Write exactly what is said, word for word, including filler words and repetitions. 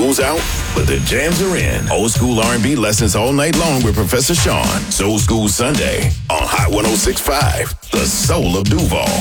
School's out, but the jams are in. Old school R and B lessons all night long with Professor Sean. Soul School Sunday on Hot one oh six point five, the soul of Duval.